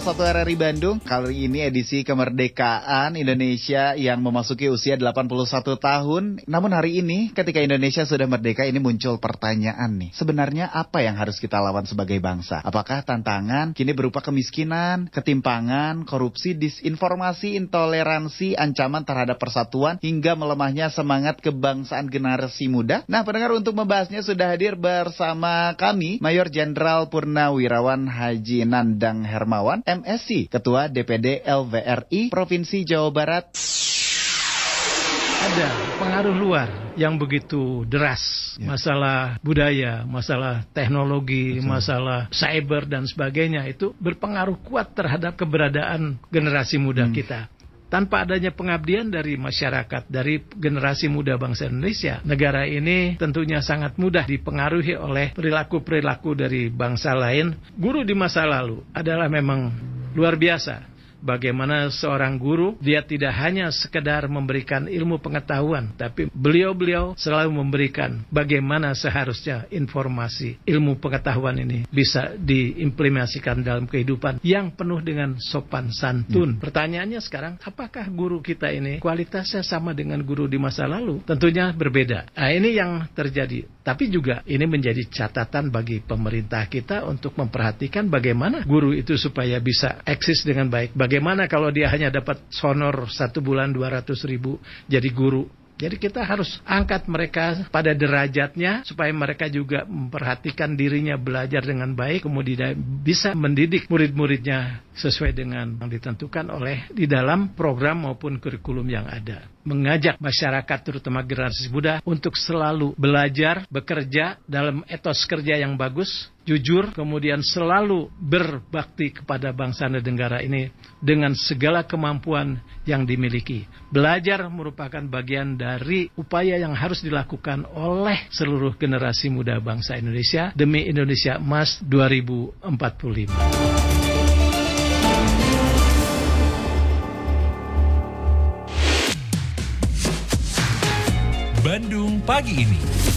1 RRI Bandung. Kali ini edisi kemerdekaan Indonesia yang memasuki usia 81 tahun. Namun hari ini ketika Indonesia sudah merdeka ini muncul pertanyaan nih. Sebenarnya apa yang harus kita lawan sebagai bangsa? Apakah tantangan kini berupa kemiskinan, ketimpangan, korupsi, disinformasi, intoleransi, ancaman terhadap persatuan hingga melemahnya semangat kebangsaan generasi muda? Nah, pendengar, untuk membahasnya sudah hadir bersama kami Mayor Jenderal Purnawirawan Haji Nandang Hermawan, MSc, Ketua DPD LVRI Provinsi Jawa Barat. Ada pengaruh luar yang begitu deras, masalah budaya, masalah teknologi, masalah cyber dan sebagainya itu berpengaruh kuat terhadap keberadaan generasi muda kita. Tanpa adanya pengabdian dari masyarakat, dari generasi muda bangsa Indonesia, negara ini tentunya sangat mudah dipengaruhi oleh perilaku-perilaku dari bangsa lain. Guru di masa lalu adalah memang luar biasa. Bagaimana seorang guru, dia tidak hanya sekedar memberikan ilmu pengetahuan, tapi beliau selalu memberikan bagaimana seharusnya informasi, ilmu pengetahuan ini bisa diimplementasikan dalam kehidupan yang penuh dengan sopan santun. Pertanyaannya sekarang, apakah guru kita ini kualitasnya sama dengan guru di masa lalu? Tentunya berbeda. Nah, ini yang terjadi. Tapi juga ini menjadi catatan bagi pemerintah kita untuk memperhatikan bagaimana guru itu supaya bisa eksis dengan baik. Bagaimana kalau dia hanya dapat honor 1 bulan 200.000 jadi guru. Jadi kita harus angkat mereka pada derajatnya supaya mereka juga memperhatikan dirinya, belajar dengan baik, kemudian bisa mendidik murid-muridnya sesuai dengan yang ditentukan oleh di dalam program maupun kurikulum yang ada. Mengajak masyarakat terutama generasi muda untuk selalu belajar, bekerja dalam etos kerja yang bagus, jujur, kemudian selalu berbakti kepada bangsa dan negara ini dengan segala kemampuan yang dimiliki. Belajar merupakan bagian dari upaya yang harus dilakukan oleh seluruh generasi muda bangsa Indonesia demi Indonesia Emas 2045. Bandung Pagi Ini.